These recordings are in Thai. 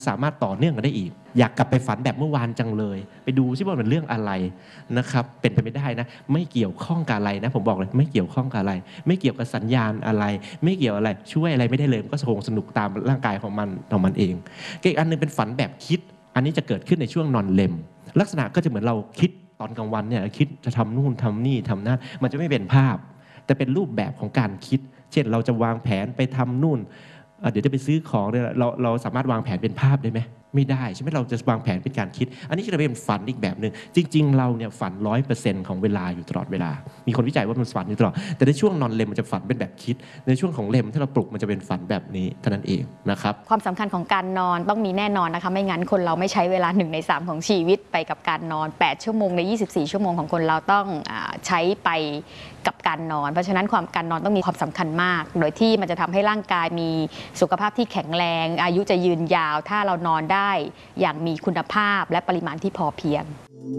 สามารถต่อเนื่องกันได้อีกอยากกลับไปฝันแบบเมื่อวานจังเลยไปดูซิว่ามันเรื่องอะไรนะครับเป็นไปไม่ได้นะไม่เกี่ยวข้องกับอะไรนะผมบอกเลยไม่เกี่ยวข้องกับอะไรไม่เกี่ยวกับสัญญาณอะไรไม่เกี่ยวอะไรช่วยอะไรไม่ได้เลยมันก็คงสนุกตามร่างกายของมันเองอีกอันนึงเป็นฝันแบบคิดอันนี้จะเกิดขึ้นในช่วงนอนเลมลักษณะก็จะเหมือนเราคิดตอนกลางวันเนี่ยคิดจะทำนู่นทำนี่ทำนั่นมันจะไม่เป็นภาพแต่เป็นรูปแบบของการคิดเช่นเราจะวางแผนไปทำนู่นเดี๋ยวจะไปซื้อของเนี่ยเราสามารถวางแผนเป็นภาพได้ไหมไม่ได้ใช่ไหมเราจะวางแผนเป็นการคิดอันนี้จะเป็นฝันอีกแบบนึงจริงๆเราเนี่ยฝัน 100% ของเวลาอยู่ตลอดเวลามีคนวิจัยว่ามันฝันอยู่ตลอดแต่ในช่วงนอนเลมมันจะฝันเป็นแบบคิดในช่วงของเลมถ้าเราปลุกมันจะเป็นฝันแบบนี้เท่านั้นเองนะครับความสำคัญของการนอนต้องมีแน่นอนนะคะไม่งั้นคนเราไม่ใช้เวลา1 ใน 3ของชีวิตไปกับการนอน8 ชั่วโมงใน24 ชั่วโมงของคนเราต้องใช้ไปกับการนอนเพราะฉะนั้นการนอนต้องมีความสำคัญมากโดยที่มันจะทำให้ร่างกายมีสุขภาพที่แข็งแรงอายุจะยืนยาวถ้าเรานอนได้อย่างมีคุณภาพและปริมาณที่พอเพียง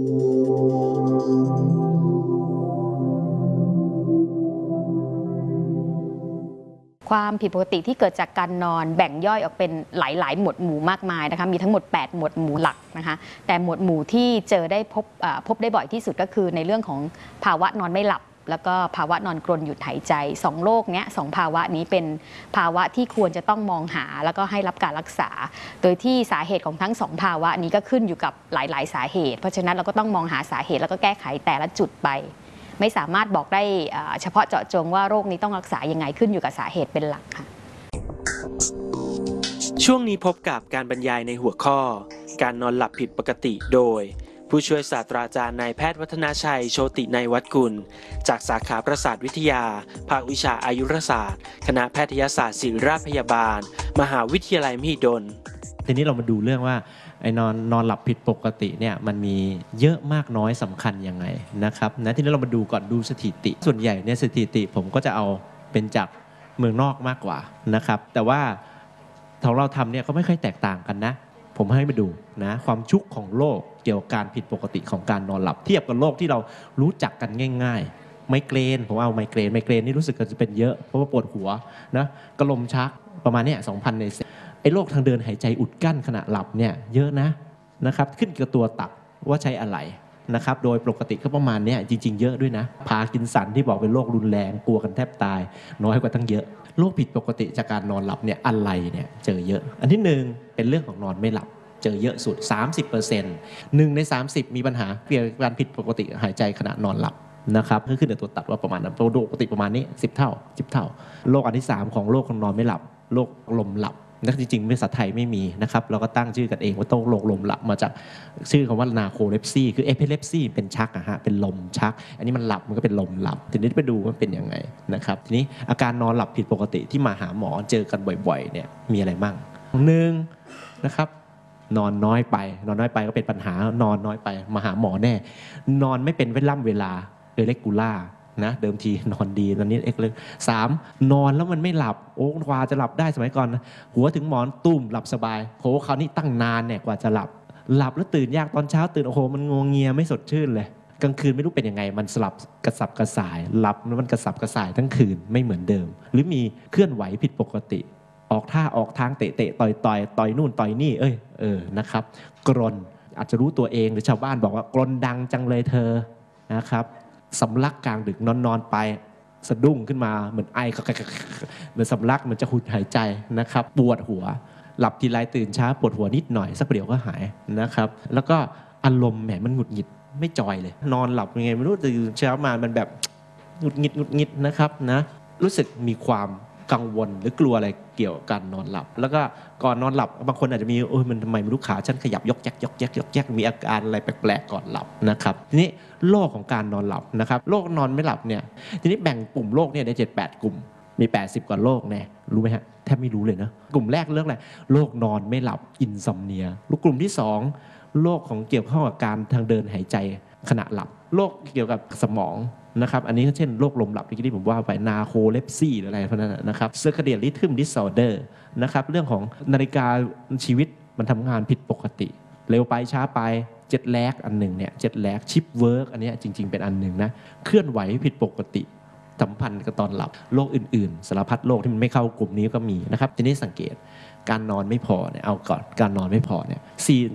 ความผิดปกติที่เกิดจากการนอนแบ่งย่อยออกเป็นหลายๆหมวดหมู่มากมายนะคะมีทั้งหมด8หมวดหมู่หลักนะคะแต่หมวดหมู่ที่เจอได้พบได้บ่อยที่สุดก็คือในเรื่องของภาวะนอนไม่หลับแล้วก็ภาวะนอนกรนหยุดหายใจ2โรคนี้2ภาวะนี้เป็นภาวะที่ควรจะต้องมองหาแล้วก็ให้รับการรักษาโดยที่สาเหตุของทั้ง2ภาวะนี้ก็ขึ้นอยู่กับหลายๆสาเหตุเพราะฉะนั้นเราก็ต้องมองหาสาเหตุแล้วก็แก้ไขแต่ละจุดไปไม่สามารถบอกได้เฉพาะเจาะจงว่าโรคนี้ต้องรักษายังไงขึ้นอยู่กับสาเหตุเป็นหลักค่ะช่วงนี้พบกับการบรรยายในหัวข้อการนอนหลับผิดปกติโดยผู้ช่วยศาสตราจารย์นายแพทย์วัฒนาชัยโชตินัยวัฒน์กุลจากสาขาประสาทวิทยาภาควิชาอายุรศาสตร์คณะแพทยศาสตร์ศิริราชพยาบาลมหาวิทยาลัยมหิดลทีนี้เรามาดูเรื่องว่าไอ้นอนหลับผิดปกติเนี่ยมันมีเยอะมากน้อยสำคัญยังไงนะครับนะทีนี้เรามาดูก่อนดูสถิติส่วนใหญ่เนี่ยสถิติผมก็จะเอาเป็นจากเมืองนอกมากกว่านะครับแต่ว่าของเราทำเนี่ยก็ไม่ค่อยแตกต่างกันนะผมให้มาดูนะความชุกของโรคเกี่ยวกับการผิดปกติของการนอนหลับเทียบกับโรคที่เรารู้จักกันง่ายๆไมเกรนผมเอาไมเกรนนี่รู้สึกจะเป็นเยอะเพราะว่าปวดหัวนะกระลมชักประมาณเนี้ย 2,000 ในไอ้โรคทางเดินหายใจอุดกั้นขณะหลับเนี่ยเยอะนะครับขึ้นกับตัวตับว่าใช้อะไรนะครับโดยปกติก็ประมาณนี้จริงๆเยอะด้วยนะพาร์กินสันที่บอกเป็นโรครุนแรงกลัวกันแทบตายน้อยกว่าตั้งเยอะโรคผิดปกติจากการนอนหลับเนี่ยอะไรเนี่ยเจอเยอะอันที่1เป็นเรื่องของนอนไม่หลับเจอเยอะสุด 30% 1 ใน 30มีปัญหาเกี่ยวกับการผิดปกติหายใจขณะนอนหลับนะครับก็ขึ้นในตัวตัดว่าประมาณนั้นปกติประมาณนี้10 เท่าโรคอันที่3ของโรคของนอนไม่หลับโรคลมหลับนะจริงๆภาษาไทยไม่มีนะครับเราก็ตั้งชื่อกันเองว่าต้องลมหลับมาจากชื่อคำว่านาโคเลปซีคือเอพิเลปซีเป็นชักเป็นลมชักอันนี้มันหลับมันก็เป็นลมหลับทีนี้ไปดูว่าเป็นยังไงนะครับทีนี้อาการนอนหลับผิดปกติที่มาหาหมอเจอกันบ่อยๆเนี่ยมีอะไรบ้าง1นะครับนอนน้อยไปก็เป็นปัญหานอนน้อยไปมาหาหมอแน่นอนไม่เป็นเวลาเรกูล่านะเดิมทีนอนดีตอนนี้3นอนแล้วมันไม่หลับโอ้กว่าจะหลับได้สมัยก่อนนะหัวถึงหมอนตุ้มหลับสบายโหคราวนี้ตั้งนานเนี่ยกว่าจะหลับแล้วตื่นยากตอนเช้าตื่นโอ้โหมันงวงเงียไม่สดชื่นเลยกลางคืนไม่รู้เป็นยังไงมันสลับกระสับกระส่ายหลับมันกระสับกระส่ายทั้งคืนไม่เหมือนเดิมหรือมีเคลื่อนไหวผิดปกติออกท่าออกทางเตะต่อยนู่นต่อยนี่นะครับกรนอาจจะรู้ตัวเองหรือชาวบ้านบอกว่ากรนดังจังเลยเธอนะครับสำลักกลางดึกนอนไปสะดุ้งขึ้นมาเหมือนไอเหมือนสำลักเหมือนจะหุดหายใจนะครับปวดหัวหลับทีไรตื่นเช้าปวดหัวนิดหน่อยสักเดี๋ยวก็หายนะครับแล้วก็อารมณ์มันหงุดหงิดไม่จอยเลยนอนหลับยังไงไม่รู้ตื่นเช้ามามันแบบหงุดหงิดนะครับนะรู้สึกมีความกังวลหรือกลัวอะไรเกี่ยวกับการนอนหลับแล้วก็ก่อนนอนหลับบางคนอาจจะมีมันทำไมไม่รู้ขาฉันขยับยกแยกมีอาการอะไรแปลกๆก่อนหลับนะครับทีนี้โรคของการนอนหลับนะครับโรคนอนไม่หลับเนี่ยทีนี้แบ่งกลุ่มโรคเนี่ยได้ 7-8 กลุ่มมี80 กว่าโรคแน่รู้ไหมฮะแทบไม่รู้เลยนะกลุ่มแรกเรื่องอะไรโรคนอนไม่หลับอินซอมเนียกลุ่มที่2โรคของเกี่ยวข้องกับการทางเดินหายใจขณะหลับโรคเกี่ยวกับสมองนะครับอันนี้เช่นโรคลมหลับที่ผมว่าไปนาโคเลปซีหรืออะไรพวกนั้นนะครับเซอร์คาเดียนริทึมดิสออเดอร์นะครับเรื่องของนาฬิกาชีวิตมันทำงานผิดปกติเร็วไปช้าไปเจ็ตแลกอันหนึ่งเนี่ยเจ็ตแลกชิปเวิร์กอันนี้จริงๆเป็นอันหนึ่งนะเคลื่อนไหวผิดปกติสัมพันธ์กับตอนหลับโรคอื่นๆสารพัดโรคที่มันไม่เข้ากลุ่มนี้ก็มีนะครับทีนี้สังเกตการนอนไม่พอเนี่ยเอาก่อนการนอนไม่พอเนี่ย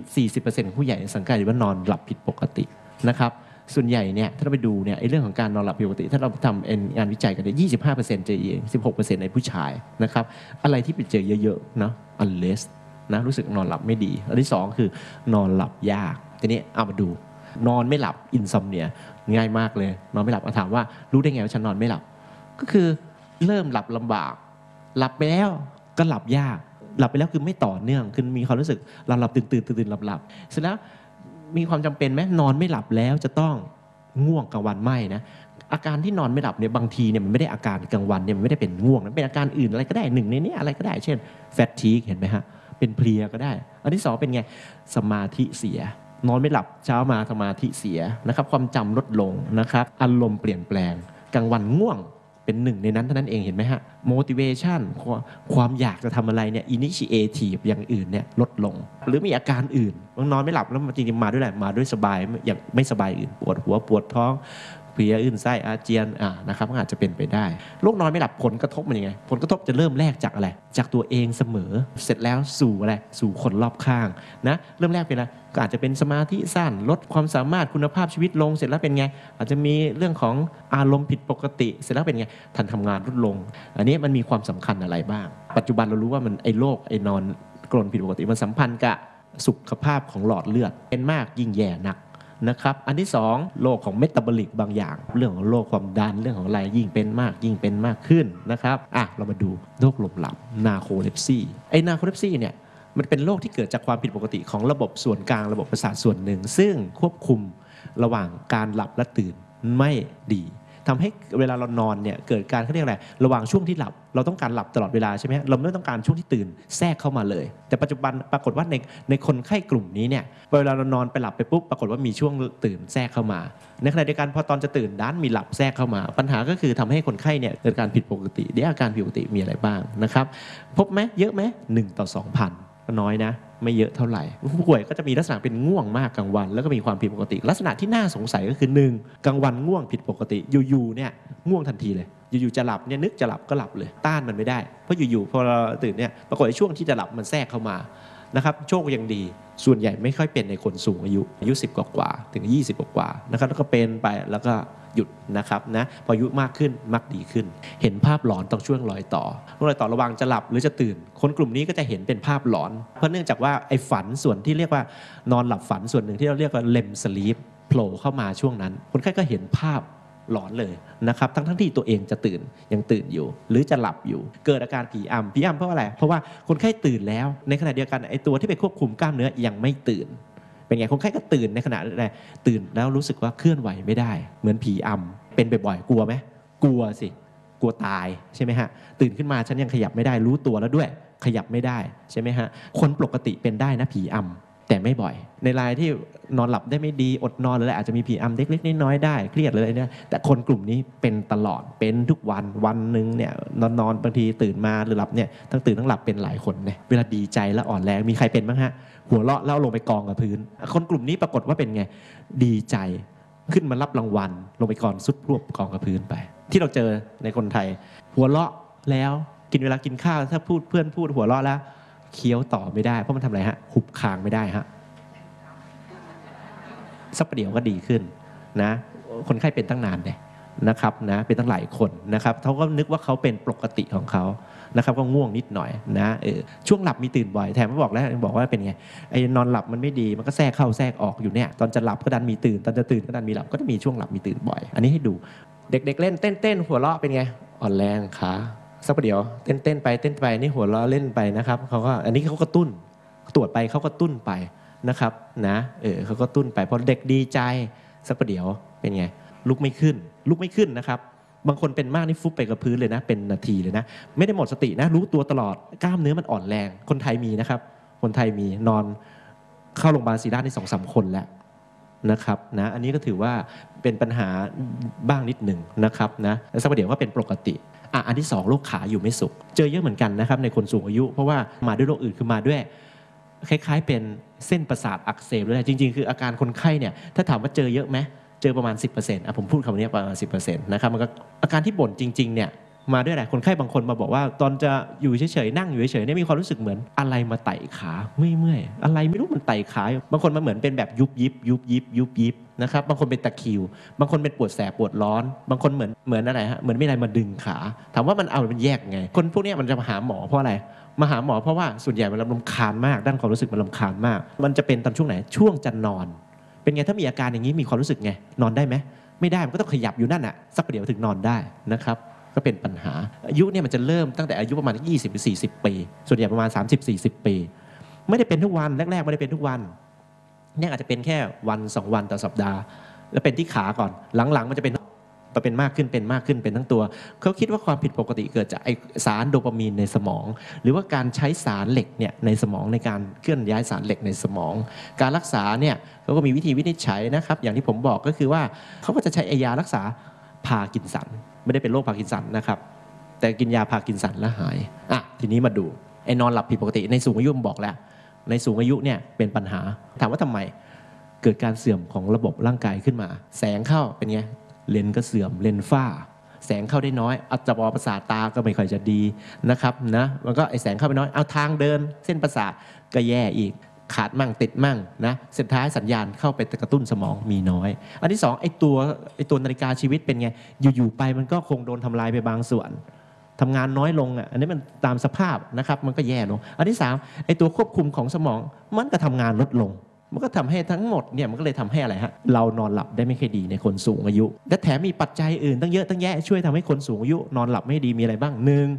40%ของผู้ใหญ่สังเกตว่านอนหลับผิดปกตินะครับส่วนใหญ่เนี่ยถ้าเราไปดูเนี่ยเรื่องของการนอนหลับผิดปกติถ้าเราทำงานวิจัยกันเนี่ย25%เจอเอง16%ในผู้ชายนะครับอะไรที่ไปเจอเยอะๆเนาะ unless นะรู้สึกนอนหลับไม่ดีอันที่2คือนอนหลับยากทีนี้เอามาดูนอนไม่หลับอินซอมเนียง่ายมากเลยนอนไม่หลับถามว่ารู้ได้ไงว่าฉันนอนไม่หลับก็คือเริ่มหลับลำบากหลับไปแล้วก็หลับยากหลับไปแล้วคือไม่ต่อเนื่องคือมีความรู้สึกหลับตื่นหลับเสร็จแล้วมีความจำเป็นไหมนอนไม่หลับแล้วจะต้องง่วงกลางวันไม่นะอาการที่นอนไม่หลับเนี่ยบางทีเนี่ยมันไม่ได้อาการกลางวันเนี่ยมันไม่ได้เป็นง่วงมันเป็นอาการอื่นอะไรก็ได้หนึ่งในนี้อะไรก็ได้เช่นแฟตทีกเห็นไหมฮะเป็นเพลียก็ได้อันที่2เป็นไงสมาธิเสียนอนไม่หลับเช้ามาสมาธิเสียนะครับความจำลดลงนะครับอารมณ์เปลี่ยนแปลงกลางวันง่วงเป็นหนึ่งในนั้นเท่านั้นเองเห็นไหมฮะ motivation ความอยากจะทำอะไรเนี่ย initiative อย่างอื่นเนี่ยลดลงหรือมีอาการอื่นนอนไม่หลับแล้วจริงๆมาด้วยอะไรมาด้วยสบายอย่างไม่สบายอื่นปวดหัวปวดท้องเพลียอื่นไส้อาเจียนนะครับก็อาจจะเป็นไปได้โรคนอนไม่หลับผลกระทบมันยังไงผลกระทบจะเริ่มแรกจากอะไรจากตัวเองเสมอเสร็จแล้วสู่อะไรสู่คนรอบข้างนะเริ่มแรกเป็นอะไรก็อาจจะเป็นสมาธิสั้นลดความสามารถคุณภาพชีวิตลงเสร็จแล้วเป็นไงอาจจะมีเรื่องของอารมณ์ผิดปกติเสร็จแล้วเป็นไงทันทำงานลดลงอันนี้มันมีความสำคัญอะไรบ้างปัจจุบันเรารู้ว่ามันโรคนอนกรนผิดปกติมันสัมพันธ์กับสุขภาพของหลอดเลือดเป็นมากยิ่งแย่หนักนะครับอันที่2โรคของเมตาบอลิกบางอย่างเรื่องของโรคความดันเรื่องของอะไรยิ่งเป็นมากขึ้นนะครับเรามาดูโรคลมหลับนาโคเลปซีนาโคเลปซีเนี่ยมันเป็นโรคที่เกิดจากความผิดปกติของระบบส่วนกลางระบบประสาทส่วนหนึ่งซึ่งควบคุมระหว่างการหลับและตื่นไม่ดีทำให้เวลาเรานอนเนี่ยเกิดการเขาเรียกอะไรระหว่างช่วงที่หลับเราต้องการหลับตลอดเวลาใช่ไหมเราไม่ต้องการช่วงที่ตื่นแทรกเข้ามาเลยแต่ปัจจุบันปรากฏว่าในคนไข้กลุ่มนี้เนี่ยเวลาเรานอนไปหลับไปปุ๊บปรากฏว่ามีช่วงตื่นแทรกเข้ามาในขณะเดียวกันพอตอนจะตื่นด้านมีหลับแทรกเข้ามาปัญหาก็คือทำให้คนไข้เนี่ยเกิดการผิดปกติอาการผิดปกติมีอะไรบ้างนะครับพบไหมเยอะไหม1 ต่อ 2,000ก็น้อยนะไม่เยอะเท่าไหร่ผู้ป่วยก็จะมีลักษณะเป็นง่วงมากกลางวันแล้วก็มีความผิดปกติลักษณะที่น่าสงสัยก็คือ1กลางวันง่วงผิดปกติอยู่ๆเนี่ยง่วงทันทีเลยอยู่ๆจะหลับเนี่ยนึกจะหลับก็หลับเลยต้านมันไม่ได้เพราะอยู่ๆพอเราตื่นเนี่ยปรากฏช่วงที่จะหลับมันแทรกเข้ามานะครับโชคยังดีส่วนใหญ่ไม่ค่อยเป็นในคนสูงอายุ10 กว่าถึง20 กว่านะครับแล้วก็เป็นไปแล้วก็หยุดนะครับนะพออายุมากขึ้นมักดีขึ้นเห็นภาพหลอนตรงช่วงรอยต่อระหว่างจะหลับหรือจะตื่นคนกลุ่มนี้ก็จะเห็นเป็นภาพหลอนเพราะเนื่องจากว่าไอ้ฝันส่วนที่เรียกว่านอนหลับฝันส่วนหนึ่งที่เราเรียกว่าเลมสลีปโผล่เข้ามาช่วงนั้นคนไข้ก็เห็นภาพหลอนเลยนะครับทั้งที่ตัวเองจะยังตื่นอยู่หรือจะหลับอยู่เกิดอาการผีอำเพราะอะไรเพราะว่าคนไข้ตื่นแล้วในขณะเดียวกันไอ้ตัวที่ไปควบคุมกล้ามเนื้อยังไม่ตื่นเป็นไงคนไข้ก็ตื่นในขณะอะไรตื่นแล้วรู้สึกว่าเคลื่อนไหวไม่ได้เหมือนผีอำเป็นบ่อยๆกลัวไหมกลัวสิกลัวตายใช่ไหมฮะตื่นขึ้นมาฉันยังขยับไม่ได้รู้ตัวแล้วด้วยขยับไม่ได้ใช่ไหมฮะคนปกติเป็นได้นะผีอำแต่ไม่บ่อยในรายที่นอนหลับได้ไม่ดีอดนอนหรืออะไรอาจจะมีผีอำเล็กๆน้อยๆได้เครียดเลยเนี่ยแต่คนกลุ่มนี้เป็นตลอดเป็นทุกวันหนึ่งเนี่ยนอนบางทีตื่นมาหรือหลับเนี่ยทั้งตื่นทั้งหลับเป็นหลายคนเนี่ยเวลาดีใจและอ่อนแรงมีใครเป็นบ้างฮะหัวเราะแล้วลงไปกองกับพื้นคนกลุ่มนี้ปรากฏว่าเป็นไงดีใจขึ้นมารับรางวัลลงไปก่อนสุดรวบกองกับพื้นไปที่เราเจอในคนไทยหัวเราะแล้วเวลากินข้าวถ้าเพื่อนพูดหัวเราะแล้วเคี้ยวต่อไม่ได้เพราะมันทำอะไรฮะหุบคางไม่ได้ฮะสักประเดี๋ยวก็ดีขึ้นนะคนไข้เป็นตั้งนานเลยนะครับนะเป็นตั้งหลายคนนะครับเขาก็นึกว่าเขาเป็นปกติของเขานะครับก็ง่วงนิดหน่อยนะช่วงหลับมีตื่นบ่อยแถมไม่บอกว่าเป็นไงไอ้นอนหลับมันไม่ดีมันก็แทรกเข้าแทรกออกอยู่เนี่ยตอนจะหลับก็ดันมีตื่นตอนจะตื่นก็ดันมีหลับก็จะมีช่วงหลับมีตื่นบ่อยอันนี้ให้ดูเด็กๆเล่นเต้นหัวเราะเป็นไงอ่อนแรงขาสักประเดี๋ยวเต้นไปนี่หัวเราะเล่นไปนะครับเขาก็อันนี้เขากระตุ้นตรวจไปเขากระตุ้นไปนะครับนะเขาก็ตุ้นไปพอเด็กดีใจสักประเดี๋ยวเป็นไงลุกไม่ขึ้นนะครับบางคนเป็นมากนี่ฟุบไปกับพื้นเลยนะเป็นนาทีเลยนะไม่ได้หมดสตินะรู้ตัวตลอดกล้ามเนื้อมันอ่อนแรงคนไทยมีนะครับคนไทยมีนอนเข้าโรงพยาบาลศิริราชนี่ 2-3 คนแล้วนะครับนะอันนี้ก็ถือว่าเป็นปัญหาบ้างนิดหนึ่งนะครับนะแล้วสักประเดี๋ยวก็เป็นปกติอันที่2โรคขาอยู่ไม่สุขเจอเยอะเหมือนกันนะครับในคนสูงอายุเพราะว่ามาด้วยโรคอื่นคือมาด้วยคล้ายๆเป็นเส้นประสาทอักเสบด้วยจริงๆคืออาการคนไข้เนี่ยถ้าถามว่าเจอเยอะไหมเจอประมาณ 10% ผมพูดคำนี้ประมาณ 10% นะครับมันก็อาการที่บ่นจริงๆเนี่ยมาด้วยอะไรคนไข้บางคนมาบอกว่าตอนจะอยู่เฉยๆนั่งอยู่เฉยๆเนี่ยมีความรู้สึกเหมือนอะไรมาไต่ขาเมื่อยๆอะไรไม่รู้มันไต่ขาบางคนมันเหมือนเป็นแบบยุบยิบนะครับบางคนเป็นตะคริวบางคนเป็นปวดแสบปวดร้อนบางคนเหมือนอะไรฮะเหมือนมีอะไรมาดึงขาถามว่ามันเอามันแยกไงคนพวกนี้มันจะมาหาหมอเพราะอะไรมาหาหมอเพราะว่าส่วนใหญ่มันรำคาญมากด้านความรู้สึกมันรำคาญมากมันจะเป็นตอนช่วงไหนช่วงจะนอนเป็นไงถ้ามีอาการอย่างนี้มีความรู้สึกไงนอนได้ไหมไม่ได้มันก็ต้องขยับอยู่นั่นน่ะสักประเดี๋ยวถึงนอนได้นะครับก็เป็นปัญหาอายุเนี่ยมันจะเริ่มตั้งแต่อายุประมาณ20-40 ปีส่วนใหญ่ประมาณ30-40 ปีไม่ได้เป็นทุกวันแรกๆไม่ได้เป็นทุกวันเนี่ยอาจจะเป็นแค่วัน2 วันต่อสัปดาห์แล้วเป็นที่ขาก่อนหลังๆมันจะเป็นมากขึ้นเป็นทั้งตัวเขาคิดว่าความผิดปกติเกิดจากไอสารโดปามีนในสมองหรือว่าการใช้สารเหล็กเนี่ยในสมองในการเคลื่อนย้ายสารเหล็กในสมองการรักษาเนี่ยเขาก็มีวิธีวินิจฉัยนะครับอย่างที่ผมบอกก็คือว่าเขาก็จะใช้ยารักษาพาร์กินสันไม่ได้เป็นโรคพาร์กินสันนะครับแต่กินยาพาร์กินสันแล้วหายทีนี้มาดูไอ้นอนหลับผิดปกติในสูงอายุผมบอกแล้วในสูงอายุเนี่ยเป็นปัญหาถามว่าทำไมเกิดการเสื่อมของระบบร่างกายขึ้นมาแสงเข้าเป็นไงเลนก็เสื่อมเลนฝ้าแสงเข้าได้น้อยจอประสาทตาก็ไม่ค่อยจะดีนะครับนะมันก็ไอแสงเข้าไปน้อยเอาทางเดินเส้นประสาทก็แย่อีกขาดมั่งติดมั่งนะสุดท้ายสัญญาณเข้าไปกระตุ้นสมองมีน้อยอันที่2ไอตัวนาฬิกาชีวิตเป็นไงอยู่ๆไปมันก็คงโดนทำลายไปบางส่วนทำงานน้อยลงอันนี้มันตามสภาพนะครับมันก็แย่ลงอันที่3ไอตัวควบคุมของสมองมันก็ทำงานลดลงมันก็ทำให้ทั้งหมดเนี่ยมันก็เลยทำให้อะไรฮะเรานอนหลับได้ไม่ค่อยดีในคนสูงอายุและแถมมีปัจจัยอื่นตั้งเยอะตั้งแยะช่วยทำให้คนสูงอายุนอนหลับไม่ดีมีอะไรบ้าง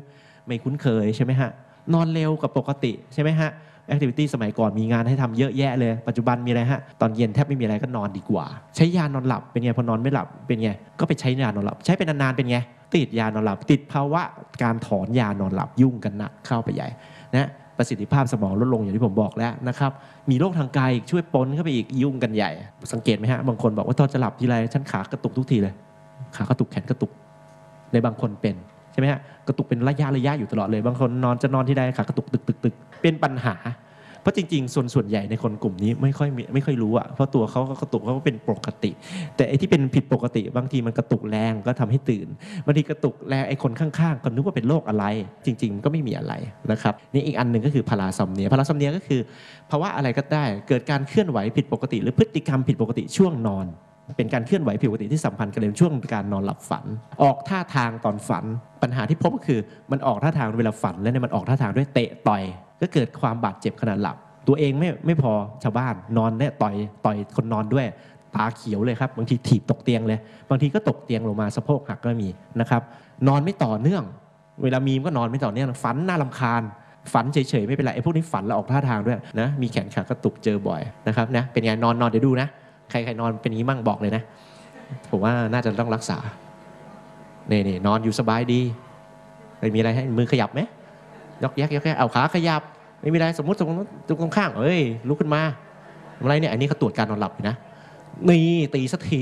1ไม่คุ้นเคยใช่ไหมฮะนอนเร็วกับปกติใช่ไหมฮะแอคทิวิตี้สมัยก่อนมีงานให้ทำเยอะแยะเลยปัจจุบันมีอะไรฮะตอนเย็นแทบไม่มีอะไรก็นอนดีกว่าใช้ยานอนหลับเป็นไงพอนอนไม่หลับเป็นไงก็ไปใช้ยานอนหลับใช้เป็นนานๆเป็นไงติดยานอนหลับติดภาวะการถอนยานอนหลับยุ่งกันหนักเข้าไปใหญ่นะประสิทธิภาพสมองลดลงอย่างที่ผมบอกแล้วนะครับมีโรคทางกายช่วยปนเข้าไปอีกยุ่งกันใหญ่สังเกตไหมฮะบางคนบอกว่าตอนจะหลับทีไรฉันขากระตุกทุกทีเลยขากระตุกแขนกระตุกในบางคนเป็นใช่ไหมฮะกระตุกเป็นระยะอยู่ตลอดเลยบางคนจะนอนที่ใดขากระตุกตึกเป็นปัญหาเพราะจริงๆส่วนใหญ่ในคนกลุ่มนี้ไม่ค่อยรู้เพราะตัวเขากระตุกเขาเป็นปกติแต่ไอ้ที่เป็นผิดปกติบางทีมันกระตุกแรงก็ทำให้ตื่นบางทีกระตุกแรงไอ้คนข้างๆก็นึกว่าเป็นโรคอะไรจริงๆก็ไม่มีอะไรนะครับนี่อีกอันหนึ่งก็คือพาราซอมเนียก็คือภาวะอะไรก็ได้เกิดการเคลื่อนไหวผิดปกติหรือพฤติกรรมผิดปกติช่วงนอนเป็นการเคลื่อนไหวผิดปกติที่สัมพันธ์กันในช่วงการนอนหลับฝันออกท่าทางตอนฝันปัญหาที่พบก็คือมันออกท่าทางเวลาฝันแล้วเนี่ยมันออกท่าทางด้วยเตะต่อยก็เกิดความบาดเจ็บขณะหลับตัวเองไม่พอชาวบ้านนอนเนี่ยต่อยคนนอนด้วยตาเขียวเลยครับบางทีถีบตกเตียงเลยบางทีก็ตกเตียงลงมาสะโพกหักก็มีนะครับนอนไม่ต่อเนื่องเวลามีก็นอนไม่ต่อเนื่องฝันน่ารำคาญฝันเฉยๆไม่เป็นไรไอ้พวกนี้ฝันแล้วออกท่าทางด้วยนะมีแขนขากระตุกเจอบ่อยนะครับนะเป็นไงนอนเดี๋ยวดูนะใครนอนเป็นอย่างนี้มั่งบอกเลยนะผมว่าน่าจะต้องรักษานี่นอนอยู่สบายดีไม่มีอะไรให้มือขยับไหมยกแยกเอาขาขยับไม่มีอะไรสมมติตรงข้างลุกขึ้นมาอะไรเนี่ยอันนี้เขาตรวจการนอนหลับนะนี่ตีสักที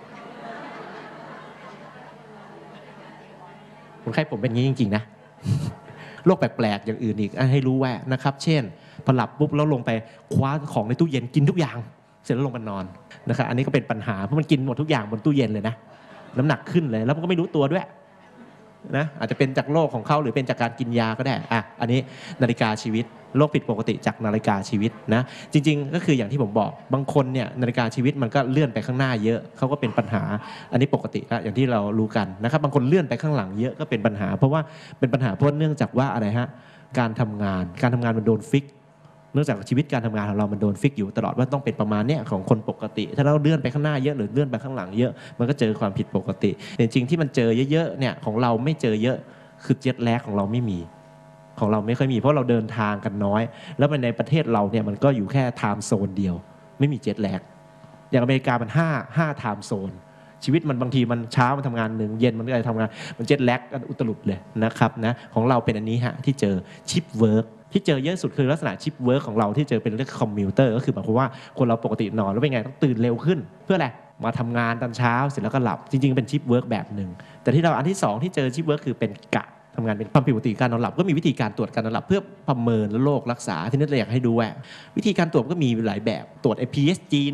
คนไข้ผมเป็นงี้จริงๆนะโรคแปลกๆอย่างอื่นอีกให้รู้ไว้นะครับเช่นพอหลับปุ๊บแล้วลงไปคว้าของในตู้เย็นกินทุกอย่างเสร็จแล้วลงมานอนนะครับอันนี้ก็เป็นปัญหาเพราะมันกินหมดทุกอย่างบนตู้เย็นเลยนะน้ำหนักขึ้นเลยแล้วมันก็ไม่รู้ตัวด้วยนะอาจจะเป็นจากโรคของเขาหรือเป็นจากการกินยาก็ได้อันนี้นาฬิกาชีวิตโรคผิดปกติจากนาฬิกาชีวิตนะจริงๆก็คืออย่างที่ผมบอกบางคนเนี่ยนาฬิกาชีวิตมันก็เลื่อนไปข้างหน้าเยอะเขาก็เป็นปัญหาอันนี้ปกติอย่างที่เรารู้กันนะครับบางคนเลื่อนไปข้างหลังเยอะก็เป็นปัญหาเพราะว่าเป็นปัญหาเพราะเนื่องจากว่าอะไรฮะการทำงานมันโดนฟิกเนื่องจากชีวิตการทำงานของเรามันโดนฟิกอยู่ตลอดว่าต้องเป็นประมาณเนี้ยของคนปกติถ้าเราเลื่อนไปข้างหน้าเยอะหรือเลื่อนไปข้างหลังเยอะมันก็เจอความผิดปกติจริงๆที่มันเจอเยอะๆเนี่ยของเราไม่เจอเยอะคือเจ็ตแลกของเราไม่มีของเราไม่ค่อยมีเพราะเราเดินทางกันน้อยแล้วในประเทศเราเนี่ยมันก็อยู่แค่ไทม์โซนเดียวไม่มีเจ็ตแลกอย่างอเมริกามัน5ไทม์โซนชีวิตมันบางทีมันเช้ามันทำงานหนึ่งเย็นมันก็จะทำงานมันเจ็ตแลกกันอุตลุดเลยนะครับนะของเราเป็นอันนี้ฮะที่เจอชิปเวิร์กที่เจอเยอะสุดคือลักษณะชิปเวิร์กของเราที่เจอเป็นเรื่องคอมมิวเตอร์ก็คือหมายความว่าคนเราปกตินอนแล้วเป็นไงต้องตื่นเร็วขึ้นเพื่ออะไรมาทำงานตอนเช้าเสร็จแล้วก็หลับจริงๆเป็นชิปเวิร์กแบบหนึ่งแต่ที่เราอันที่2ที่เจอชิปเวิร์กคือเป็นกะทำงานเป็นความผิดปกติการนอนหลับก็มีวิธีการตรวจการนอนหลับเพื่อประเมินโรครักษาที่นี่เราอยากให้ดูว่าวิธีการตรวจก็มีหลายแบบตรวจ PSG นี่แหละ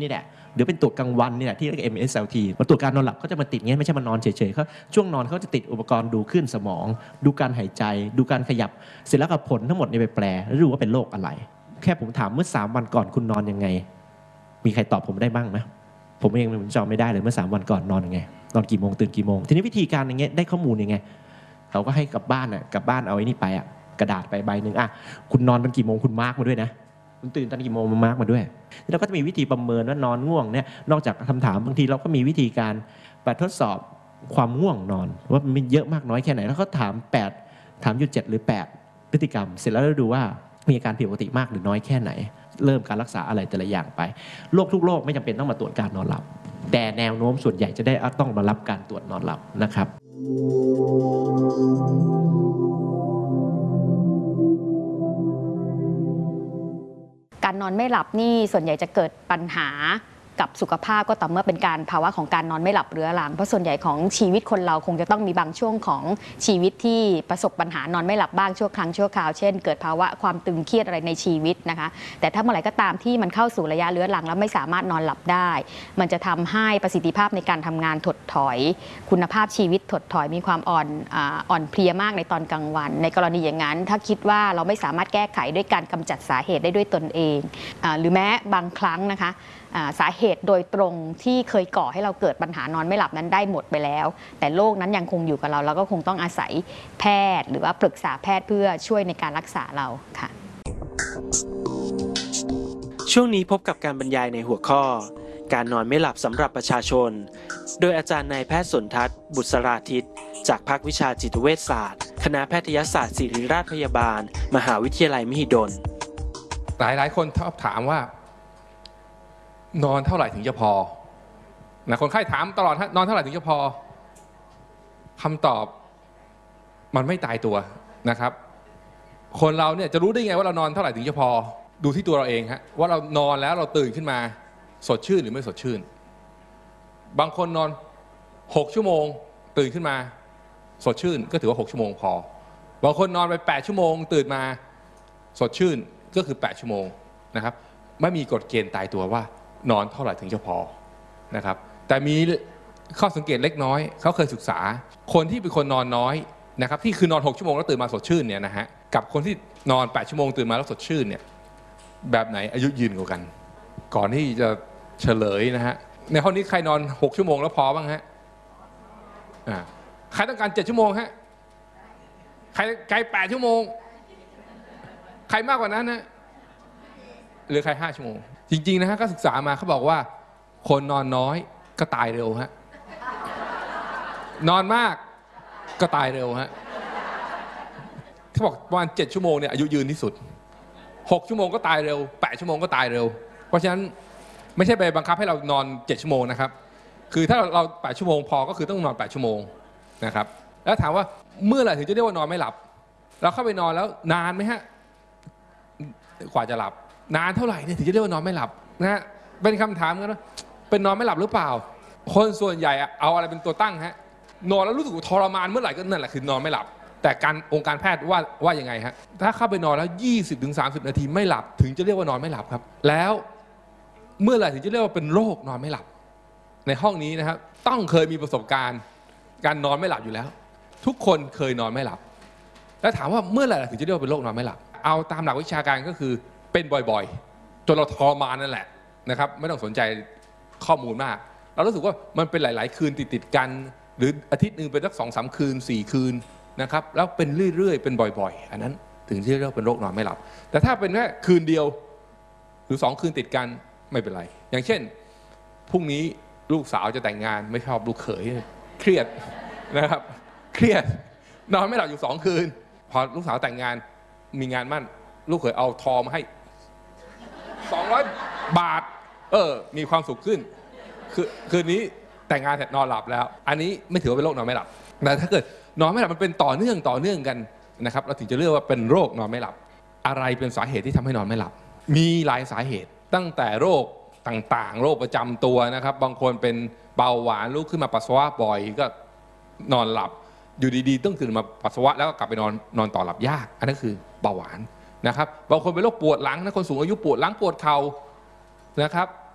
เดี๋ยวเป็นตรวจกลางวันเนี่ยที่เรียก MSLT มาตรวจการนอนหลับเขาจะมาติดเงี้ยไม่ใช่มานอนเฉยๆเขาช่วงนอนเขาจะติดอุปกรณ์ดูคลื่นสมองดูการหายใจดูการขยับเสร็จแล้วก็ผลทั้งหมดเนี่ยไปแปลแล้วดูว่าเป็นโรคอะไรแค่ผมถามเมื่อ3 วันก่อนคุณนอนยังไงมีใครตอบผมได้บ้างไหมผมเองผมจำไม่ได้เลยเมื่อ3 วันก่อนนอนยังไงนอนกี่โมงตื่นกี่โมงทีนี้วิธีการอย่างเงี้ยได้ข้อมูลยังไงเขาก็ให้กลับบ้านเอาไอ้นี่ไปกระดาษไปใบหนึ่งคุณนอนเป็นกี่โมงคุณมาร์กมาด้วยนะคุณตื่นตอนกี่โมงมาร์กมาด้วยเราก็จะมีวิธีประเมินว่านอนง่วงเนี่ยนอกจากคำถามบางทีเราก็มีวิธีการไปทดสอบความง่วงนอนว่ามันเยอะมากน้อยแค่ไหนแล้วก็ถามอยู่7 หรือ 8พฤติกรรมเสร็จแล้วเราดูว่ามีอาการผิดปกติมากหรือน้อยแค่ไหนเริ่มการรักษาอะไรแต่ละอย่างไปโรคทุกโรคไม่จำเป็นต้องมาตรวจการนอนหลับแต่แนวโน้มส่วนใหญ่จะได้ต้องมารับการตรวจนอนหลับนะครับการนอนไม่หลับนี่ส่วนใหญ่จะเกิดปัญหากับสุขภาพก็ต่อเมื่อเป็นการภาวะของการนอนไม่หลับเรื้อรังเพราะส่วนใหญ่ของชีวิตคนเราคงจะต้องมีบางช่วงของชีวิตที่ประสบปัญหานอนไม่หลับบ้างชั่วครั้งชั่วคราวเช่นเกิดภาวะความตึงเครียดอะไรในชีวิตนะคะแต่ถ้าเมื่อไหร่ก็ตามที่มันเข้าสู่ระยะเรื้อรังแล้วไม่สามารถนอนหลับได้มันจะทำให้ประสิทธิภาพในการทำงานถดถอยคุณภาพชีวิตถดถอยมีความอ่อนเพลียมากในตอนกลางวันในกรณีอย่างนั้นถ้าคิดว่าเราไม่สามารถแก้ไขด้วยการกำจัดสาเหตุได้ด้วยตนเองหรือแม้บางครั้งนะคะสาเหตุโดยตรงที่เคยก่อให้เราเกิดปัญหานอนไม่หลับนั้นได้หมดไปแล้วแต่โรคนั้นยังคงอยู่กับเราก็คงต้องอาศัยแพทย์หรือว่าปรึกษาแพทย์เพื่อช่วยในการรักษาเราค่ะช่วงนี้พบกับการบรรยายในหัวข้อการนอนไม่หลับสำหรับประชาชนโดยอาจารย์นายแพทย์สนทัศน์บุษราทิตจากภาควิชาจิตเวชศาสตร์คณะแพทยศาสตร์ศิริราชพยาบาลมหาวิทยาลัยมหิดลหลายคนชอบถามว่านอนเท่าไหร่ถึงจะพอนะคนไข้ถามตลอดนอนเท่าไหร่ถึงจะพอคำตอบมันไม่ตายตัวนะครับคนเราเนี่ยจะรู้ได้ไงว่าเรานอนเท่าไหร่ถึงจะพอดูที่ตัวเราเองฮะว่าเรานอนแล้วเราตื่นขึ้นมาสดชื่นหรือไม่สดชื่นบางคนนอน6 ชั่วโมงตื่นขึ้นมาสดชื่นก็ถือว่า6 ชั่วโมงพอบางคนนอนไป8 ชั่วโมงตื่นมาสดชื่นก็คือ8 ชั่วโมงนะครับไม่มีกฎเกณฑ์ตายตัวว่านอนเท่าไหร่ถึงจะพอนะครับแต่มีข้อสังเกตเล็กน้อยเขาเคยศึกษาคนที่เป็นคนนอนน้อยนะครับที่คือนอน6 ชั่วโมงแล้วตื่นมาสดชื่นเนี่ยนะฮะกับคนที่นอน8 ชั่วโมงตื่นมาแล้วสดชื่นเนี่ยแบบไหนอายุยืนกว่ากันก่อนที่จะเฉลยนะฮะในห้องนี้ใครนอน6 ชั่วโมงแล้วพอบ้างฮะใครต้องการ7 ชั่วโมงฮะใคร8 ชั่วโมงใครมากกว่านั้นนะหรือใคร5 ชั่วโมงจริงๆนะฮะก็ศึกษามาเขาบอกว่าคนนอนน้อยก็ตายเร็วฮะนอนมากก็ตายเร็วฮะเขาบอกประมาณ7 ชั่วโมงเนี่ยอายุยืนที่สุด6 ชั่วโมงก็ตายเร็ว8 ชั่วโมงก็ตายเร็วเพราะฉะนั้นไม่ใช่ไปบังคับให้เรานอน7 ชั่วโมงนะครับคือถ้าเรา8 ชั่วโมงพอก็คือต้องนอน8 ชั่วโมงนะครับแล้วถามว่าเมื่อไหร่ถึงจะเรียกว่านอนไม่หลับเราเข้าไปนอนแล้วนานไหมฮะกว่าจะหลับนานเท่าไหร่เนี่ยถึงจะเรียกว่านอนไม่หลับนะฮะเป็นคำถามกันว่าเป็นนอนไม่หลับหรือเปล่าคนส่วนใหญ่เอาอะไรเป็นตัวตั้งฮะนอนแล้วรู้สึกทรมานเมื่อไหร่ก็นั่นแหละคือนอนไม่หลับแต่องค์การแพทย์ว่ายังไงฮะถ้าเข้าไปนอนแล้ว 20-30 นาทีไม่หลับถึงจะเรียกว่านอนไม่หลับครับแล้วเมื่อไหร่ถึงจะเรียกว่าเป็นโรคนอนไม่หลับในห้องนี้นะครับต้องเคยมีประสบการณ์การนอนไม่หลับอยู่แล้วทุกคนเคยนอนไม่หลับแล้วถามว่าเมื่อไหร่ถึงจะเรียกว่าเป็นโรคนอนไม่หลับเอาตามหลักวิชาการก็คือเป็นบ่อยๆจนเราทรมานนั่นแหละนะครับไม่ต้องสนใจข้อมูลมากเรารู้สึกว่ามันเป็นหลายๆคืนติดกันหรืออาทิตย์นึงเป็นสัก2-3 คืน4 คืนนะครับแล้วเป็นเรื่อยๆเป็นบ่อยๆอันนั้นถึงที่เรียกเป็นโรคนอนไม่หลับแต่ถ้าเป็นแค่คืนเดียวหรือ2 คืนติดกันไม่เป็นไรอย่างเช่นพรุ่งนี้ลูกสาวจะแต่งงานไม่ชอบลูกเขยเครียดนะครับเครียดนอนไม่หลับอยู่2 คืนพอลูกสาวแต่งงานมีงานมั่นลูกเขยเอาทองมาให้200 บาทมีความสุขขึ้นคืนนี้แต่งงานเสร็จนอนหลับแล้วอันนี้ไม่ถือว่าเป็นโรคนอนไม่หลับแต่ถ้าเกิดนอนไม่หลับมันเป็นต่อเนื่องกันนะครับเราถึงจะเรียกว่าเป็นโรคนอนไม่หลับอะไรเป็นสาเหตุที่ทำให้นอนไม่หลับมีหลายสาเหตุตั้งแต่โรคต่างๆโรคประจำตัวนะครับบางคนเป็นเบาหวานลุกขึ้นมาปัสสาวะบ่อยก็นอนหลับอยู่ดีๆต้องตื่นมาปัสสาวะแล้วก็กลับไปนอนต่อหลับยากอันนั้นคือเบาหวานนะครับบางคนเป็นโรคปวดหลังนะคนสูงอายุปวดหลังปวดเข่านะครับ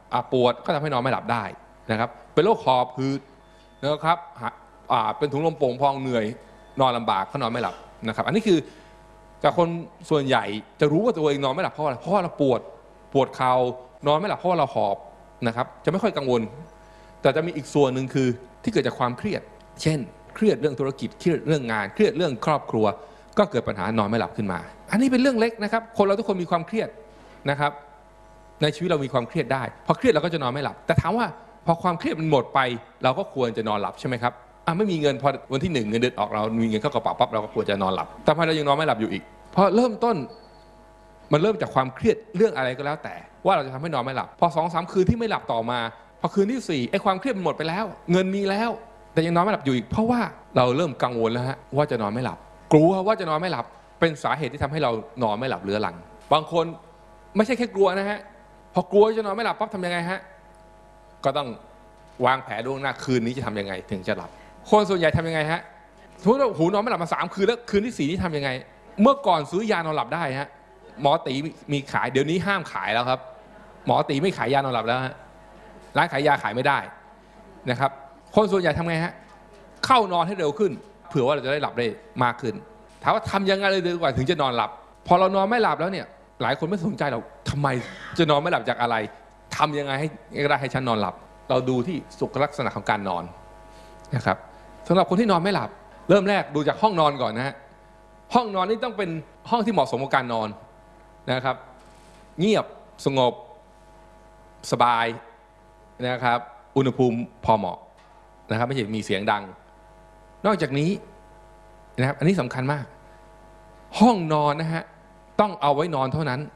ปวดก็ทำให้นอนไม่หลับได้นะครับเป็นโรคหอบหืดนะครับเป็นถุงลมโป่งพองเหนื่อยนอนลำบากก็นอนไม่หลับนะครับอันนี้คือจากคนส่วนใหญ่จะรู้ว่าตัวเองนอนไม่หลับเพราะอะไรเพราะว่าเราปวดเข่านอนไม่หลับเพราะว่าเราหอบนะครับจะไม่ค่อยกังวลแต่จะมีอีกส่วนหนึ่งคือที่เกิดจากความเครียดเช่นเครียดเรื่องธุรกิจเครียดเรื่องงานเครียดเรื่องครอบครัวก็เกิดปัญหานอนไม่หลับขึ้นมาอันนี้เป็นเรื่องเล็กนะครับคนเราทุกคนมีความเครียดนะครับในชีวิตเรามีความเครียดได้พอเครียดเราก็จะนอนไม่หลับแต่ถามว่าพอความเครียดมันหมดไปเราก็ควรจะนอนหลับใช่ไหมครับไม่มีเงินพอวันที่1เงินเดือนออกเรามีเงินเข้ากระเป๋าปั๊บเราก็ควรจะนอนหลับแต่พอเรายังนอนไม่หลับอยู่อีกพอเริ่มต้นมันเริ่มจากความเครียดเรื่องอะไรก็แล้วแต่ว่าเราจะทำให้นอนไม่หลับพอ2-3 คืนที่ไม่หลับต่อมาพอคืนที่4ไอ้ความเครียดมันหมดไปแล้วเงินมีแล้วแต่ยังนอนไม่หลับอยู่อีกเพราะว่าเราเริ่มกังวลแล้วฮะว่าจะนอนไม่หลับกลัวว่าจะนอนไม่หลับเป็นสาเหตุที่ทำให้เรานอนไม่หลับเรื้อรังบางคนไม่ใช่แค่กลัวนะฮะพอกลัวจะนอนไม่หลับปั๊บทำยังไงฮะก็ต้องวางแผนล่วงหน้าคืนนี้จะทำยังไงถึงจะหลับคนส่วนใหญ่ทำยังไงฮะสมมติว่าหูนอนไม่หลับมา3 คืนแล้วคืนที่4นี่ทำยังไงเมื่อก่อนซื้อยานอนหลับได้ฮะหมอตีมีขายเดี๋ยวนี้ห้ามขายแล้วครับหมอตีไม่ขายยานอนหลับแล้วฮะร้านขายยาขายไม่ได้นะครับคนส่วนใหญ่ทำไงฮะเข้านอนให้เร็วขึ้นเผื่อว่าเราจะได้หลับได้มากขึ้นถามว่าทำยังไงเลยดีกว่าถึงจะนอนหลับพอเรานอนไม่หลับแล้วเนี่ยหลายคนไม่สนใจเราทำไมจะนอนไม่หลับจากอะไรทำยังไงให้ได้ให้ฉันนอนหลับเราดูที่สุขลักษณะของการนอนนะครับสำหรับคนที่นอนไม่หลับเริ่มแรกดูจากห้องนอนก่อนนะฮะห้องนอนนี่ต้องเป็นห้องที่เหมาะสมกับการนอนนะครับเงียบสงบสบายนะครับอุณหภูมิพอเหมาะนะครับไม่ใช่มีเสียงดังนอกจากนี้นะครับอันนี้สำคัญมากห้องนอนนะฮะต้องเอาไว้นอนเท่านั้น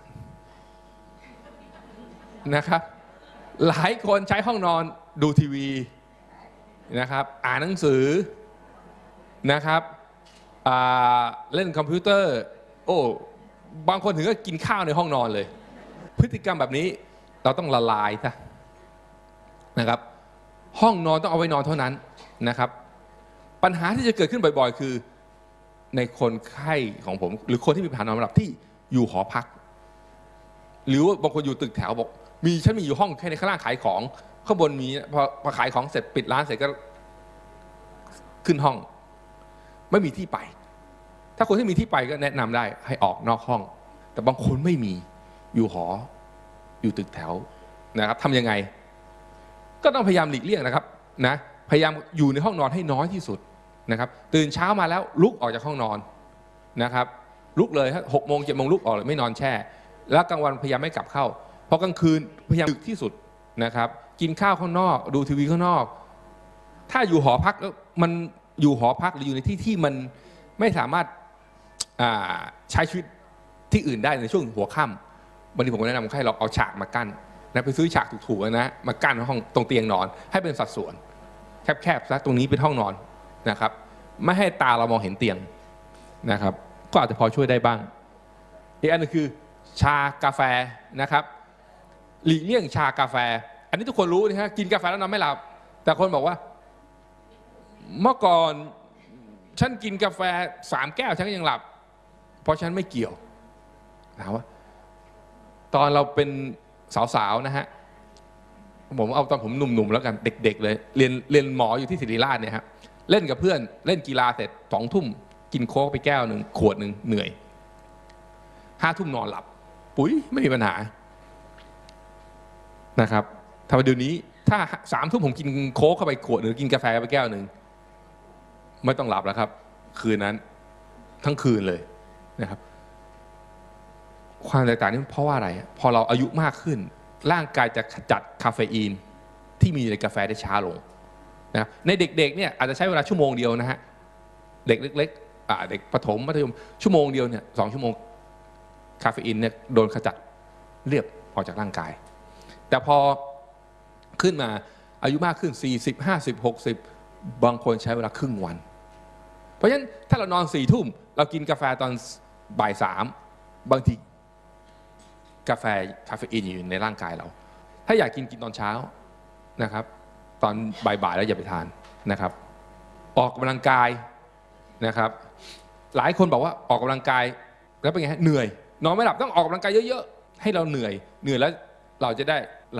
นะครับหลายคนใช้ห้องนอนดูทีวีนะครับอ่านหนังสือนะครับเล่นคอมพิวเตอร์บางคนถึงก็กินข้าวในห้องนอนเลยพฤติกรรมแบบนี้เราต้องละลายซะนะครับห้องนอนต้องเอาไว้นอนเท่านั้นนะครับปัญหาที่จะเกิดขึ้นบ่อยๆคือในคนไข้ของผมหรือคนที่มีปัญหานอนไม่หลับที่อยู่หอพักหรือว่าบางคนอยู่ตึกแถวบอกฉันมีอยู่ห้องแค่ในข้างล่างขายของข้างบนมีพอขายของเสร็จปิดร้านเสร็จก็ขึ้นห้องไม่มีที่ไปถ้าคนที่มีที่ไปก็แนะนำได้ให้ออกนอกห้องแต่บางคนไม่มีอยู่หออยู่ตึกแถวนะครับทำยังไงก็ต้องพยายามหลีกเลี่ยงนะครับนะพยายามอยู่ในห้องนอนให้น้อยที่สุดนะครับตื่นเช้ามาแล้วลุกออกจากห้องนอนนะครับลุกเลย6 โมง 7 โมงลุกออกเลยไม่นอนแช่แล้วกลางวันพยายามไม่กลับเข้าพอกลางคืนพยายามดึกที่สุดนะครับกินข้าวข้างนอกดูทีวีข้างนอกถ้าอยู่หอพักแล้วมันอยู่หอพักหรืออยู่ในที่ที่มันไม่สามารถใช้ชีวิตที่อื่นได้ในช่วงหัวค่ำบางทีผมก็แนะนำให้เราเอาฉากมากั้นนะไปซื้อฉากถูกๆนะมากั้นห้องตรงเตียงนอนให้เป็นสัดส่วนแคบๆซะตรงนี้เป็นห้องนอนนะครับไม่ให้ตาเรามองเห็นเตียงนะครับก็อาจจะพอช่วยได้บ้างอีกอันนึงคือชากาแฟนะครับหลีกเลี่ยงชากาแฟอันนี้ทุกคนรู้นะฮะกินกาแฟแล้วนอนไม่หลับแต่คนบอกว่าเมื่อก่อนฉันกินกาแฟ3 แก้วฉันก็ยังหลับเพราะฉันไม่เกี่ยวถามว่าตอนเราเป็นสาวๆนะฮะผมเอาตอนผมหนุ่มๆแล้วกันเด็กๆเลยเรียนหมออยู่ที่ศิริราชเนี่ยฮะเล่นกับเพื่อนเล่นกีฬาเสร็จ2 ทุ่มกินโค้กไปแก้วหนึ่งขวดหนึ่งเหนื่อย5 ทุ่มนอนหลับปุ๋ยไม่มีปัญหานะครับถ้าเดี๋ยวนี้ถ้า3 ทุ่มผมกินโค้กเข้าไปขวดหรือกินกาแฟไปแก้วหนึ่งไม่ต้องหลับแล้วครับคืนนั้นทั้งคืนเลยนะครับความแตกต่างนี้เพราะว่าอะไรพอเราอายุมากขึ้นร่างกายจะขจัดคาเฟอีนที่มีในกาแฟได้ช้าลงนะในเด็กๆเนี่ยอาจจะใช้เวลา1 ชั่วโมงเดียวนะฮะเด็กเล็กๆเด็กประถมมัธยม1 ชั่วโมงเดียวเนี่ย2 ชั่วโมงคาเฟอีนเนี่ยโดนขจัดเรียบออกจากร่างกายแต่พอขึ้นมาอายุมากขึ้น40 50 60บางคนใช้เวลาครึ่งวันเพราะฉะนั้นถ้าเรานอน4 ทุ่มเรากินกาแฟตอนบ่าย 3บางทีกาแฟคาเฟอีนอยู่ในร่างกายเราถ้าอยากกินตอนเช้านะครับตอนบ่ายๆแล้วอย่าไปทานนะครับออกกำลังกายนะครับหลายคนบอกว่าออกกำลังกายแล้วเป็นไงเหนื่อยนอนไม่หลับต้องออกกำลังกายเยอะๆให้เราเหนื่อยแล้วเราจะได้หลับ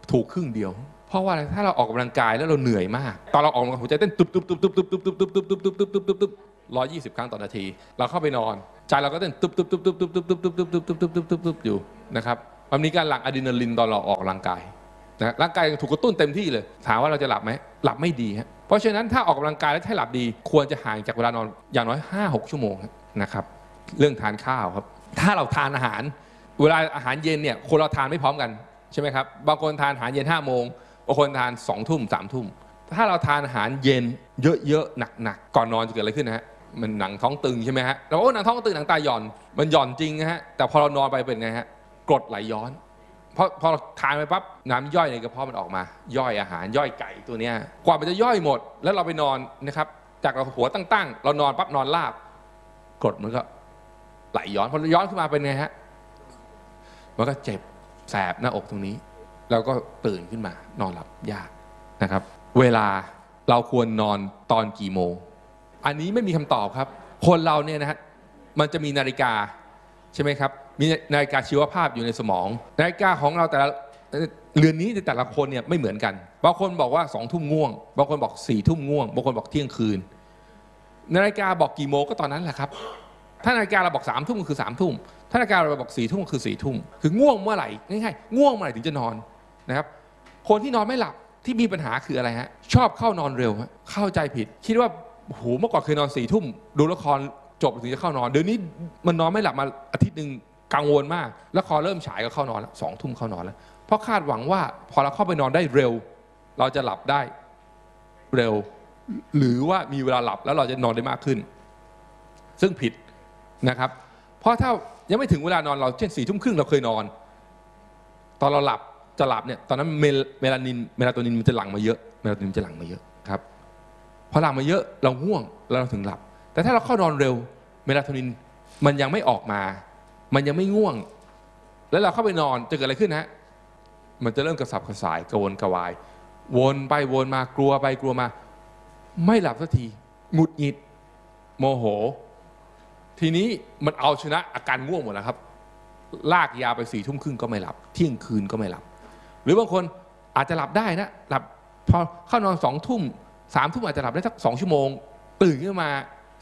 ถูกครึ่งเดียวเพราะว่าอะไรถ้าเราออกกำลังกายแล้วเราเหนื่อยมากตอนเราออกกำลังกายหัวใจเต้นตุบตุบตุบตุบตุบตุบตุบตุบตุบตุบตุบตุบตุบตุบตุบ120 ครั้งต่อนาทีเราเข้าไปนอนใจเราก็เต้นตุบตุบตุบตุบตุบตุบตุบตุบตุบตุบตุบตุบตุบตุบตุบอยู่นะครับมันมีการหลั่งอะดรีนาลินตอนเราออกกำลังกายนะร่างกายถูกกระตุ้นเต็มที่เลยถามว่าเราจะหลับไหมหลับไม่ดีฮะเพราะฉะนั้นถ้าออกกำลังกายแล้วให้หลับดีควรจะห่างจากเวลานอนอย่างน้อย 5-6 ชั่วโมงนะครับเรื่องทานข้าวครับถ้าเราทานอาหารเวลาอาหารเย็นเนี่ยคนเราทานไม่พร้อมกันใช่ไหมครับบางคนทานอาหารเย็น5 โมงบางคนทาน2 ทุ่ม3 ทุ่มถ้าเราทานอาหารเย็นเยอะๆหนักๆก่อนนอนจะเกิดอะไรขึ้นนะฮะมันหนังท้องตึงใช่ไหมฮะเราหนังท้องตึงหนังตาหย่อนมันหย่อนจริงนะฮะแต่พอเรานอนไปเป็นไงฮะกรดไหลย้อนพอเราทานไปปั๊บน้ำย่อยในกระเพาะมันออกมาย่อยอาหารย่อยไก่ตัวเนี้ยกว่ามันจะย่อยหมดแล้วเราไปนอนนะครับจากเราหัวตั้งเรานอนปั๊บนอนราบกรดมันก็ไหลย้อนพอย้อนขึ้นมาเป็นไงฮะมันก็เจ็บแสบหน้าอกตรงนี้เราก็ตื่นขึ้นมานอนหลับยากนะครับเวลาเราควรนอนตอนกี่โมงอันนี้ไม่มีคำตอบครับคนเราเนี่ยนะฮะมันจะมีนาฬิกาใช่ไหมครับมีนาฬิกาชีวภาพอยู่ในสมองนาฬิกาของเราแต่ละเรือนนี้แต่ละคนเนี่ยไม่เหมือนกันบางคนบอกว่า2 ทุ่มง่วงบางคนบอก4 ทุ่มง่วงบางคนบอกเที่ยงคืนนาฬิกาบอกกี่โมงก็ตอนนั้นแหละครับถ้านาฬิกาเราบอก3 ทุ่มคือ3 ทุ่มถ้านาฬิกาเราบอก4 ทุ่มคือ4 ทุ่มคือง่วงเมื่อไหร่ง่ายๆง่วงเมื่อไหร่ถึงจะนอนนะครับคนที่นอนไม่หลับที่มีปัญหาคืออะไรฮะชอบเข้านอนเร็วเข้าใจผิดคิดว่าโหเมื่อก่อนเคยนอน4 ทุ่มดูละครจบถึงจะเข้านอนเดี๋ยวนี้มันนอนไม่หลับมาอาทิตย์นึงกังวลมากแล้วพอเริ่มฉายก็เข้านอนแล้ว2 ทุ่มเข้านอนแล้วเพราะคาดหวังว่าพอเราเข้าไปนอนได้เร็วเราจะหลับได้เร็วหรือว่ามีเวลาหลับแล้วเราจะนอนได้มากขึ้นซึ่งผิดนะครับเพราะถ้ายังไม่ถึงเวลานอนเราเช่น4 ทุ่มครึ่งเราเคยนอนตอนเราหลับจะหลับเนี่ยตอนนั้นเมลาโทนินมันจะหลั่งมาเยอะเมลาโทนินจะหลั่งมาเยอะครับพอหลั่งมาเยอะเราง่วงแล้วเราถึงหลับแต่ถ้าเราเข้านอนเร็วเมลาโทนินมันยังไม่ออกมามันยังไม่ง่วงแล้วเราเข้าไปนอนจะเกิดอะไรขึ้นฮะมันจะเริ่มกระสับกระส่ายกระวนกระวายวนไปวนมากลัวไปกลัวมาไม่หลับสักทีหงุดหงิดโมโหทีนี้มันเอาชนะอาการง่วงหมดแล้วครับลากยาไป4 ทุ่มครึ่งก็ไม่หลับเที่ยงคืนก็ไม่หลับหรือบางคนอาจจะหลับได้นะหลับพอเข้านอน2 ทุ่ม3 ทุ่มอาจจะหลับได้สัก2 ชั่วโมงตื่นขึ้นมา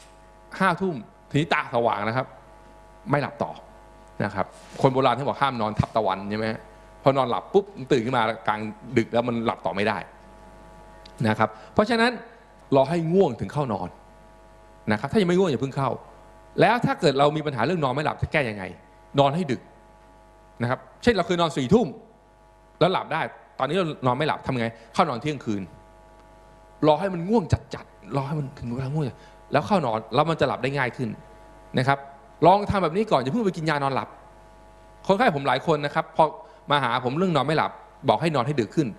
5 ทุ่มทีนี้ตาสว่างนะครับไม่หลับต่อนะครับคนโบราณที่บอกห้ามนอนทับตะวันใช่ไหมพอนอนหลับปุ๊บตื่นขึ้นมากลางดึกแล้วมันหลับต่อไม่ได้นะครับเพราะฉะนั้นรอให้ง่วงถึงเข้านอนนะครับถ้ายังไม่ง่วงอย่าเพิ่งเข้าแล้วถ้าเกิดเรามีปัญหาเรื่องนอนไม่หลับจะแก้ยังไงนอนให้ดึกนะครับเช่นเราเคยนอน4 ทุ่มแล้วหลับได้ตอนนี้เรานอนไม่หลับทำไงเข้านอนเที่ยงคืนรอให้มันง่วงจัดรอให้มันถึงเวลาง่วงแล้วเข้านอนแล้วมันจะหลับได้ง่ายขึ้นนะครับลองทำแบบนี้ก่อนอย่าเพิ่งไปกินยานอนหลับคนไข้ผมหลายคนนะครับพอมาหาผมเรื่องนอนไม่หลับบอกให้นอนให้ดึกขึ้น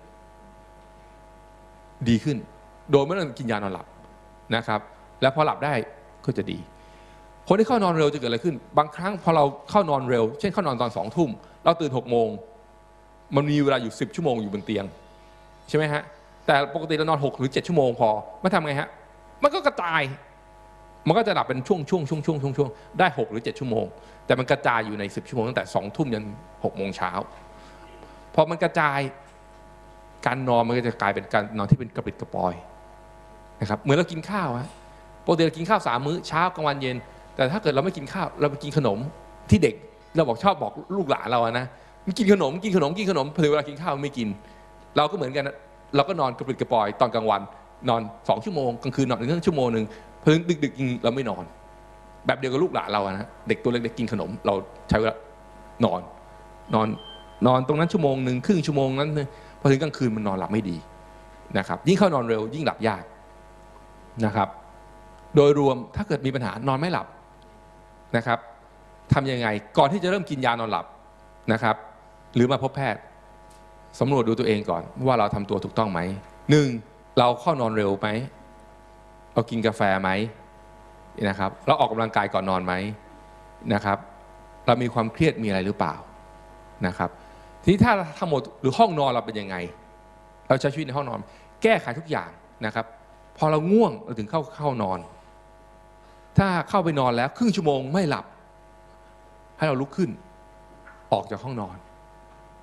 ดีขึ้นโดยไม่ต้องกินยานอนหลับนะครับแล้วพอหลับได้ก็จะดีคนที่เข้านอนเร็วจะเกิดอะไรขึ้นบางครั้งพอเราเข้านอนเร็วเช่นเข้านอนตอน2 ทุ่มเราตื่น6 โมงมันมีเวลาอยู่10 ชั่วโมงอยู่บนเตียงใช่ไหมฮะแต่ปกติเรานอน6 หรือ 7 ชั่วโมงพอไม่ทำไงฮะมันก็กระจายมันก็จะหลับเป็นช่วงได้6 หรือ 7 ชั่วโมงแต่มันกระจายอยู่ใน10 ชั่วโมงตั้งแต่2 ทุ่มยัน6 โมงเช้าพอมันกระจายการนอนมันก็จะกลายเป็นการนอนที่เป็นกระปิดกระปอยนะครับเหมือนเรากินข้าวฮะปกติเรากินข้าว3 มื้อเช้ากลางวันเย็นแต่ถ้าเกิดเราไม่กินข้าวเราไปกินขนมที่เด็กเราชอบบอกลูกหลานเรานะมันกินขนมพอถึงเวลากินข้าวไม่กินเราก็เหมือนกันเราก็นอนกระปิดกระปอยตอนกลางวันนอน2 ชั่วโมงกลางคืนนอน1 ชั่วโมงนึงเพิ่งดึกๆกินเราไม่นอนแบบเดียวกับลูกหลานเรานะเด็กตัวเล็กๆกินขนมเราใช้เวลานอนตรงนั้น1 ชั่วโมงครึ่งชั่วโมงนั้นพอถึงกลางคืนมันนอนหลับไม่ดีนะครับยิ่งเข้านอนเร็วยิ่งหลับยากนะครับโดยรวมถ้าเกิดมีปัญหานอนไม่หลับนะครับทำยังไงก่อนที่จะเริ่มกินยานอนหลับนะครับหรือมาพบแพทย์สำรวจดูตัวเองก่อนว่าเราทำตัวถูกต้องไหม1เราเข้านอนเร็วไหมเรากินกาแฟไหมนะครับเราออกกำลังกายก่อนนอนไหมนะครับเรามีความเครียดมีอะไรหรือเปล่านะครับทีนี้ถ้าทั้งหมดหรือห้องนอนเราเป็นยังไงเราใช้ชีวิตในห้องนอนแก้ไขทุกอย่างนะครับพอเราง่วงเราถึงเข้านอนถ้าเข้าไปนอนแล้วครึ่งชั่วโมงไม่หลับให้เราลุกขึ้นออกจากห้องนอน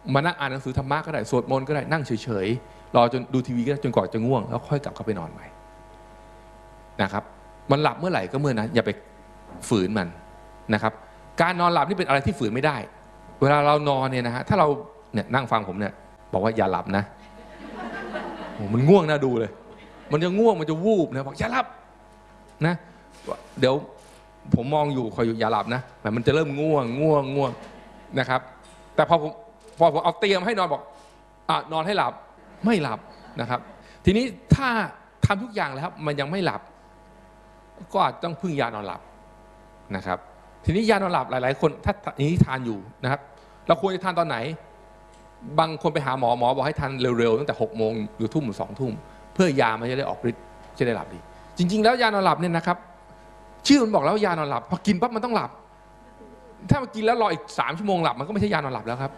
มานั่งอ่านหนังสือธรรมะก็ได้สวดมนต์ก็ได้นั่งเฉยๆรอจนดูทีวีก็ได้จนกว่าจะง่วงแล้วค่อยกลับเข้าไปนอนใหม่นะครับมันหลับเมื่อไหร่ก็เมื่อนั้นอย่าไปฝืนมันนะครับการนอนหลับนี่เป็นอะไรที่ฝืนไม่ได้เวลาเรานอนเนี่ยนะฮะถ้าเราเนี่ยนั่งฟังผมเนี่ยบอกว่าอย่าหลับนะโอ้มันง่วงน่าดูเลยมันจะง่วงมันจะวูบนะบอกอย่าหลับนะเดี๋ยวผมมองอยู่คอยอยู่อย่าหลับนะแต่มันจะเริ่มง่วงนะครับแต่พอผมเอาเตรียมให้นอนบอกนอนให้หลับไม่หลับนะครับทีนี้ถ้าทำทุกอย่างแล้วครับมันยังไม่หลับก็อาจต้องพึ่งยานอนหลับนะครับทีนี้ยานอนหลับหลายๆคนถ้านี้ทานอยู่นะครับเราควรจะทานตอนไหนบางคนไปหาหมอบอกให้ทานเร็วๆตั้งแต่6 โมงหรือทุ่มหรือ2 ทุ่มเพื่อยามันจะได้ออกฤทธิ์จะได้หลับดีจริงๆแล้วยานอนหลับเนี่ยนะครับชื่อมันบอกแล้วยานอนหลับพอกินปั๊บมันต้องหลับถ้ามันกินแล้วรออีก3 ชั่วโมงหลับมันก็ไม่ใช่ยานอนหลับแล้วครับ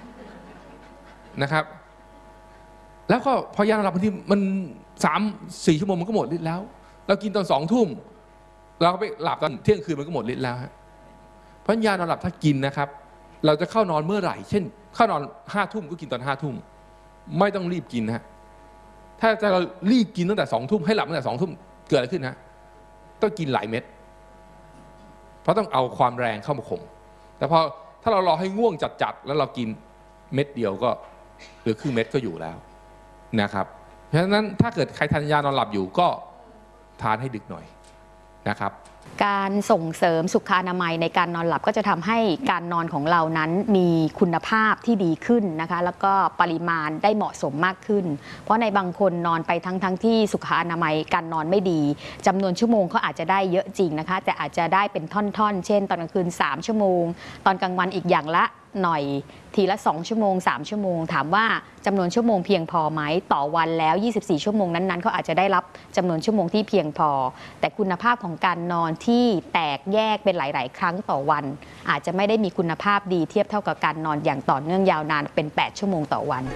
นะครับแล้วก็พอยานอนหลับบางทีมัน3-4 ชั่วโมงมันก็หมดฤทธิ์แล้วเรากินตอน2 ทุ่มเราก็ไปหลับตอนเที่ยงคืนมันก็หมดฤทธิ์แล้วฮะเพราะยานอนหลับถ้ากินนะครับเราจะเข้านอนเมื่อไหร่เช่นเข้านอน5 ทุ่มก็กินตอน5 ทุ่มไม่ต้องรีบกินฮะถ้าเรารีบกินตั้งแต่2 ทุ่มให้หลับตั้งแต่2 ทุ่มเกิดอะไรขึ้นฮะต้องกินหลายเม็ดเพราะต้องเอาความแรงเข้ามาข่มแต่พอถ้าเรารอให้ง่วงจัดๆแล้วเรากินเม็ดเดียวก็หรือครึ่งเม็ดก็อยู่แล้วนะครับเพราะฉะนั้นถ้าเกิดใครทานยานอนหลับอยู่ก็ทานให้ดึกหน่อยนะครับการส่งเสริมสุขอนามัยในการนอนหลับก็จะทำให้การนอนของเรานั้นมีคุณภาพที่ดีขึ้นนะคะแล้วก็ปริมาณได้เหมาะสมมากขึ้นเพราะในบางคนนอนไปทั้งที่สุขอนามัยการนอนไม่ดีจำนวนชั่วโมงเขาอาจจะได้เยอะจริงนะคะแต่อาจจะได้เป็นท่อนๆเช่นตอนกลางคืน3 ชั่วโมงตอนกลางวันอีกอย่างละหน่อยทีละ2 ชั่วโมง3 ชั่วโมงถามว่าจำนวนชั่วโมงเพียงพอไหมต่อวันแล้ว24 ชั่วโมงนั้นๆเขาอาจจะได้รับจำนวนชั่วโมงที่เพียงพอแต่คุณภาพของการนอนที่แตกแยกเป็นหลายๆครั้งต่อวันอาจจะไม่ได้มีคุณภาพดีเทียบเท่ากับการนอนอย่างต่อเนื่องยาวนานเป็น8 ชั่วโมงต่อวัน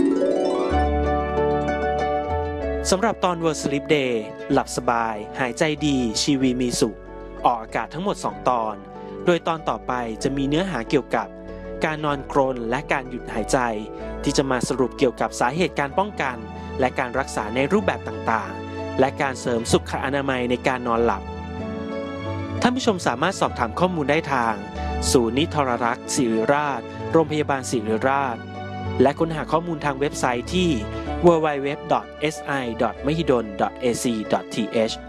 สำหรับตอน World Sleep Day หลับสบายหายใจดีชีวีมีสุขออกอากาศทั้งหมด2 ตอนโดยตอนต่อไปจะมีเนื้อหาเกี่ยวกับการนอนกรนและการหยุดหายใจที่จะมาสรุปเกี่ยวกับสาเหตุการป้องกันและการรักษาในรูปแบบต่างๆและการเสริมสุขอนามัยในการนอนหลับท่านผู้ชมสามารถสอบถามข้อมูลได้ทางศูนย์นิทรรรักษ์ศิริราชโรงพยาบาลศิริราชและค้นหาข้อมูลทางเว็บไซต์ที่ www.si.mahidol.ac.th